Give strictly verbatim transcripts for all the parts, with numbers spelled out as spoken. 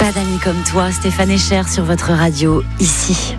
Pas d'amis comme toi, Stéphane Echer sur votre radio, ici.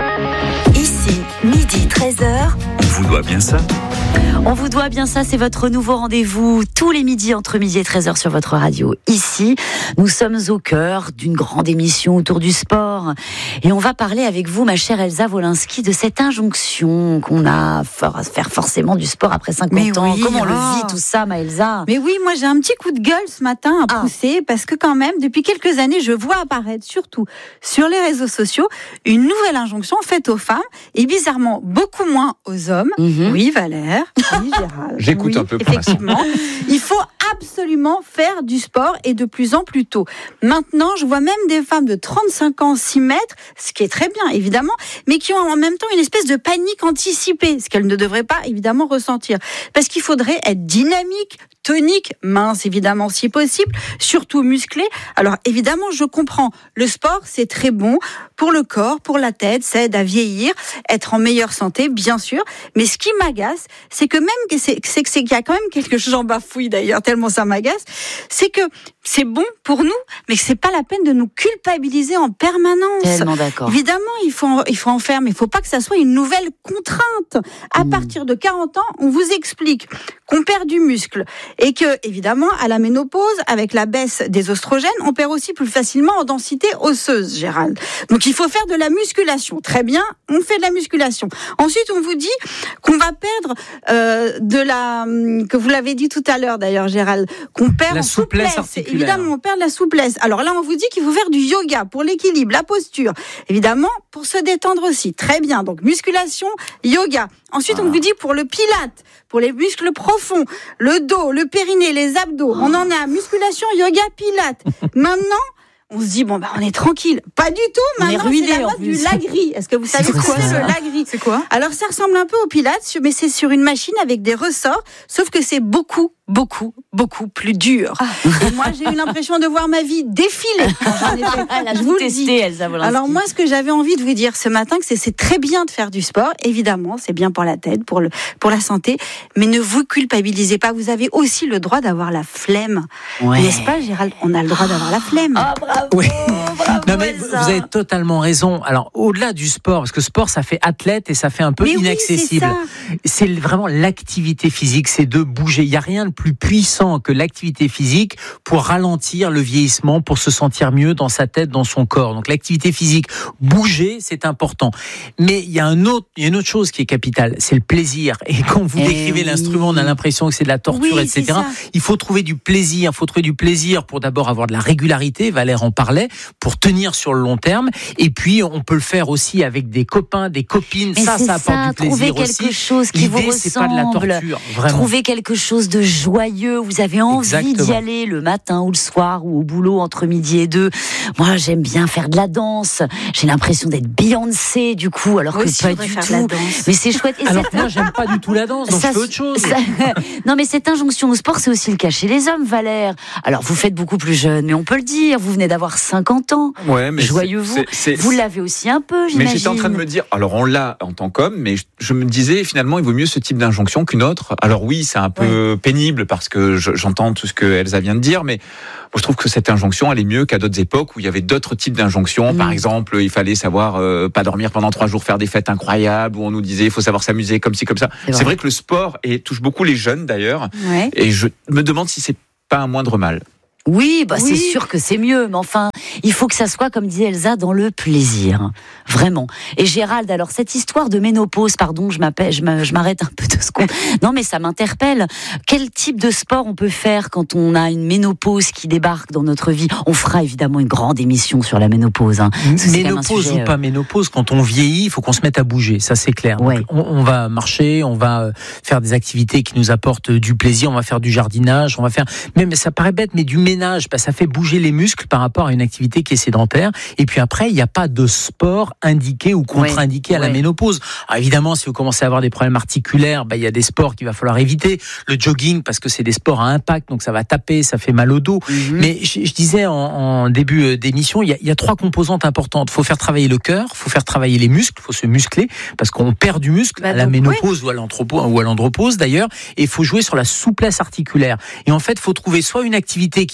Ici, midi treize heures. On vous doit bien ça. On vous doit bien ça, c'est votre nouveau rendez-vous tous les midis entre midi et treize heures sur votre radio. Ici, nous sommes au cœur d'une grande émission autour du sport. Et on va parler avec vous, ma chère Elsa Wolinski, de cette injonction qu'on a à faire forcément du sport après cinquante Mais ans. oui, Comment on oh. le vit tout ça, ma Elsa? Mais oui, moi j'ai un petit coup de gueule ce matin à Ah. pousser parce que quand même, depuis quelques années, je vois apparaître surtout sur les réseaux sociaux une nouvelle injonction faite aux femmes et bizarrement beaucoup moins aux hommes. Mhm. Oui, Valère. Oui, Gérald. J'écoute Oui, un peu pour l'instant. effectivement. Il faut absolument faire du sport et de plus en plus tôt. Maintenant, je vois même des femmes de trente-cinq ans s'y mettre, ce qui est très bien évidemment, mais qui ont en même temps une espèce de panique anticipée, ce qu'elles ne devraient pas évidemment ressentir. Parce qu'il faudrait être dynamique, tonique, mince évidemment si possible, surtout musclé. Alors évidemment, je comprends, le sport c'est très bon pour le corps, pour la tête, ça aide à vieillir, être en meilleure santé bien sûr, mais ce qui m'agace, c'est que même que c'est, c'est, c'est qu'il y a quand même quelque chose, j'en bafouille d'ailleurs tellement ça m'agace, c'est que c'est bon pour nous, mais que c'est pas la peine de nous culpabiliser en permanence. Tellement d'accord. Évidemment, il faut, en, il faut en faire, mais il faut pas que ça soit une nouvelle contrainte. À Mmh. partir de quarante ans, on vous explique qu'on perd du muscle et que, évidemment, à la ménopause, avec la baisse des oestrogènes, on perd aussi plus facilement en densité osseuse, Gérald. Donc, il faut faire de la musculation. Très bien, on fait de la musculation. Ensuite, on vous dit qu'on va perdre euh, de la, que vous l'avez dit tout à l'heure d'ailleurs, Gérald, qu'on perd La en souplesse souplesse. articulaire. Évidemment, on perd de la souplesse. Alors là, on vous dit qu'il faut faire du yoga pour l'équilibre, la posture. Évidemment, pour se détendre aussi. Très bien. Donc, musculation, yoga. Ensuite, Ah. on vous dit pour le pilate, pour les muscles profonds, le dos, le périnée, les abdos. On en a musculation, yoga, pilate. Maintenant, on se dit, bon, bah, on est tranquille. Pas du tout. On est Maintenant, ruiné, c'est la en mode plus. du lagri. Est-ce que vous savez C'est ce que quoi, c'est ça le lagri? C'est quoi? Alors, ça ressemble un peu au pilates, mais c'est sur une machine avec des ressorts, sauf que c'est beaucoup, beaucoup, beaucoup plus dur. Ah. Et moi, j'ai eu l'impression de voir ma vie défiler quand j'en ai fait. Elle a Je tout vous le testé, dis. Elsa Wolinski. Alors moi, ce que j'avais envie de vous dire ce matin, que c'est, c'est très bien de faire du sport. Évidemment, c'est bien pour la tête, pour le, pour la santé. Mais ne vous culpabilisez pas. Vous avez aussi le droit d'avoir la flemme. Ouais. N'est-ce pas, Gérald? On a le droit d'avoir la flemme. Ah, bravo, Oui. bravo, Non mais vous Elsa. vous avez totalement raison. Alors au-delà du sport, parce que sport ça fait athlète et ça fait un peu Mais oui, inaccessible. c'est ça. C'est vraiment l'activité physique, c'est de bouger. Il n'y a rien de plus puissant que l'activité physique pour ralentir le vieillissement, pour se sentir mieux dans sa tête, dans son corps. Donc l'activité physique, bouger, c'est important. Mais il y a un autre, il y a une autre chose qui est capitale, c'est le plaisir. Et quand vous Eh décrivez oui. l'instrument, on a l'impression que c'est de la torture, Oui, et cetera. c'est Il faut trouver du plaisir. Il faut trouver du plaisir pour d'abord avoir de la régularité. Valère en parlait, pour tenir sur le long terme. Et puis on peut le faire aussi avec des copains, des copines. Mais ça, c'est ça apporte ça, du plaisir trouver aussi. quelque chose qui vous L'idée, c'est pas de la ressemble. torture, vraiment. Trouvez quelque chose de joyeux. Vous avez envie Exactement. d'y aller le matin ou le soir ou au boulot entre midi et deux. Moi, j'aime bien faire de la danse. J'ai l'impression d'être Beyoncé, du coup, alors Moi que aussi, pas je voudrais du faire tout. de la danse. Mais c'est chouette. Et Alors cette- que moi, j'aime pas du tout la danse, donc ça- je fais autre chose. ça- Non, mais cette injonction au sport, c'est aussi le cas chez les hommes, Valère. Alors, vous faites beaucoup plus jeune, mais on peut le dire. Vous venez d'avoir cinquante ans. Ouais, mais Joyeux c'est- vous. c'est- Vous c'est- l'avez aussi un peu, Mais j'imagine. j'étais en train de me dire, alors on l'a en tant qu'homme, mais je, je me disais finalement il vaut mieux ce type d'injonction qu'une autre. Alors oui, c'est un peu pénible parce que je- j'entends tout ce que Elsa vient de dire, mais moi, je trouve que cette injonction elle est mieux qu'à d'autres époques où il y avait d'autres types d'injonctions. Mm. Par exemple, il fallait savoir euh, pas dormir pendant trois jours, faire des fêtes incroyables, où on nous disait il faut savoir s'amuser comme ci comme ça. C'est C'est vrai. vrai que le sport et touche beaucoup les jeunes d'ailleurs, Ouais. et je me demande si c'est pas un moindre mal. Oui, bah Oui. c'est sûr que c'est mieux, mais enfin, il faut que ça soit, comme disait Elsa, dans le plaisir, vraiment. Et Gérald, alors cette histoire de ménopause, pardon, je m'appelle, je me- je m'arrête un peu de secondes. Non, mais ça m'interpelle. Quel type de sport on peut faire quand on a une ménopause qui débarque dans notre vie? On fera évidemment une grande émission sur la ménopause. Hein, parce que c'est quand même un Ménopause sujet, ou pas ménopause, quand on vieillit, il faut qu'on se mette à bouger, ça c'est clair. Donc, Ouais. on, on va marcher, on va euh, faire des activités qui nous apportent du plaisir, on va faire du jardinage, on va faire, même ça paraît bête, mais du ménage, bah, ça fait bouger les muscles par rapport à une activité qui est sédentaire. Et puis après, il n'y a pas de sport indiqué ou contre-indiqué Ouais, à la ouais. ménopause. Alors évidemment, si vous commencez à avoir des problèmes articulaires, bah, il y a des sports qu'il va falloir éviter. Le jogging, parce que c'est des sports à impact, donc ça va taper, ça fait mal au dos. Mhm. Mais je, je disais en, en début d'émission, il y, a, il y a trois composantes importantes. Il faut faire travailler le cœur, il faut faire travailler les muscles, il faut se muscler, parce qu'on perd du muscle Bah à la donc, ménopause ou à l'anthropo- ou à l'andropause d'ailleurs, et il faut jouer sur la souplesse articulaire. Et en fait, il faut trouver soit une activité qui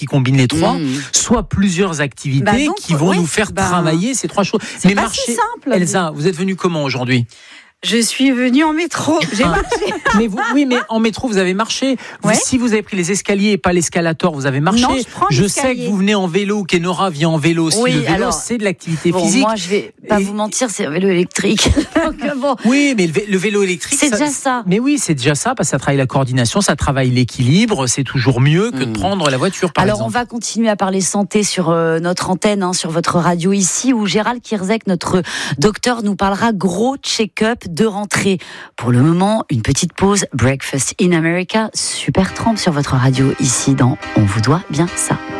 qui combine les trois, Mmh. soit plusieurs activités Bah donc, qui vont ouais, nous faire bah, travailler ces trois choses. C'est Mais pas marcher, si simple. Elsa, vous êtes venue comment aujourd'hui? Je suis venue en métro. J'ai Ah. marché. Mais vous, oui, mais en métro, vous avez marché. Vous, Ouais. Si vous avez pris les escaliers et pas l'escalator, vous avez marché. Non, je prends sais l'escalier. que vous venez en vélo, qu'Enora vient en vélo aussi. Oui, le vélo, alors, c'est de l'activité Bon, physique. moi, je vais pas Et- vous mentir, c'est un vélo électrique. Donc, bon, Oui, mais le, vé- le vélo électrique, c'est déjà ça. Mais oui, c'est déjà ça, parce que ça travaille la coordination, ça travaille l'équilibre. C'est toujours mieux que de Mm. prendre la voiture, par Alors, on exemple. va continuer à parler santé sur euh, notre antenne, hein, sur votre radio ici, où Gérald Kierzek, notre docteur, nous parlera gros check-up de rentrée. Pour le moment, une petite pause. Breakfast in America, super trempe sur votre radio ici dans On vous doit bien ça.